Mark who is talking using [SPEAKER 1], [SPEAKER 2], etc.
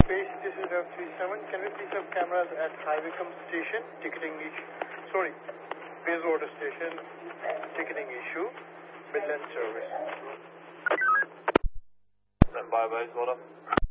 [SPEAKER 1] Space, this is F37. Can we please have cameras at High Wycombe Station, ticketing issue? Sorry, Bayswater Station, ticketing issue, Midland service.
[SPEAKER 2] Stand by Bayswater.